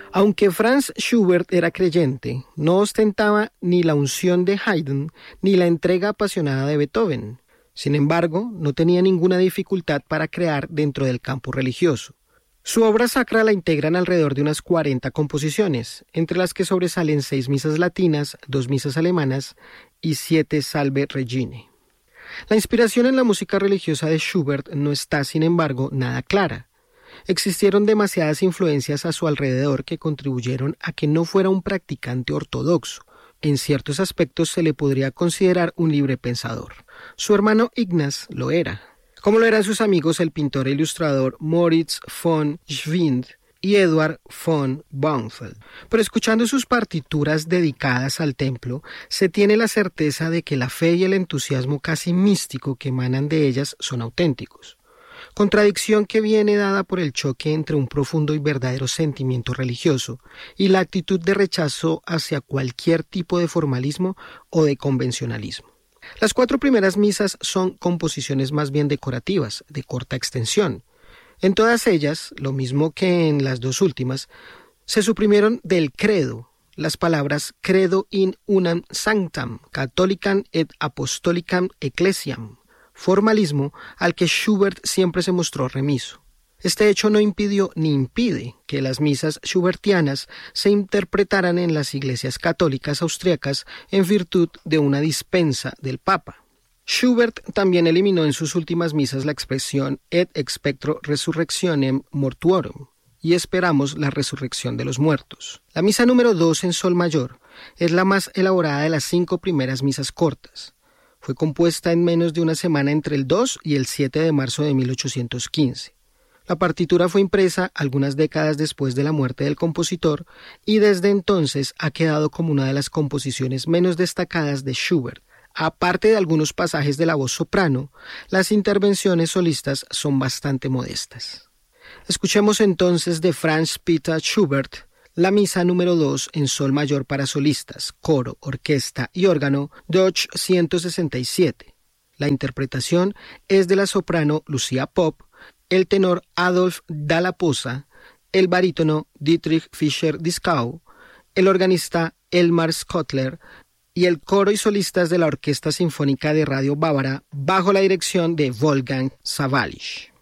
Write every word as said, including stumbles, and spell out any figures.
Aunque Franz Schubert era creyente, no ostentaba ni la unción de Haydn ni la entrega apasionada de Beethoven. Sin embargo, no tenía ninguna dificultad para crear dentro del campo religioso. Su obra sacra la integran alrededor de unas cuarenta composiciones, entre las que sobresalen seis misas latinas, dos misas alemanas y siete Salve Regine. La inspiración en la música religiosa de Schubert no está, sin embargo, nada clara. Existieron demasiadas influencias a su alrededor que contribuyeron a que no fuera un practicante ortodoxo. En ciertos aspectos se le podría considerar un libre pensador. Su hermano Ignaz lo era, como lo eran sus amigos el pintor e ilustrador Moritz von Schwind y Eduard von Baumfeld. Pero escuchando sus partituras dedicadas al templo, se tiene la certeza de que la fe y el entusiasmo casi místico que emanan de ellas son auténticos. Contradicción que viene dada por el choque entre un profundo y verdadero sentimiento religioso y la actitud de rechazo hacia cualquier tipo de formalismo o de convencionalismo. Las cuatro primeras misas son composiciones más bien decorativas, de corta extensión. En todas ellas, lo mismo que en las dos últimas, se suprimieron del credo las palabras credo in unam sanctam, catholicam et apostolicam ecclesiam, formalismo al que Schubert siempre se mostró remiso. Este hecho no impidió ni impide que las misas schubertianas se interpretaran en las iglesias católicas austriacas en virtud de una dispensa del Papa. Schubert también eliminó en sus últimas misas la expresión et expectro resurrectionem mortuorum, y esperamos la resurrección de los muertos. La misa número dos en sol mayor es la más elaborada de las cinco primeras misas cortas. Fue compuesta en menos de una semana entre el dos y el siete de marzo de mil ochocientos quince. La partitura fue impresa algunas décadas después de la muerte del compositor y desde entonces ha quedado como una de las composiciones menos destacadas de Schubert. Aparte de algunos pasajes de la voz soprano, las intervenciones solistas son bastante modestas. Escuchemos entonces de Franz Peter Schubert la misa número dos en sol mayor para solistas, coro, orquesta y órgano de Deutsch ciento sesenta y siete. La interpretación es de la soprano Lucia Popp, el tenor Adolf Dalla Posa, el barítono Dietrich Fischer-Dieskau, el organista Elmar Schottler y el coro y solistas de la Orquesta Sinfónica de Radio Bávara bajo la dirección de Wolfgang Sawallisch.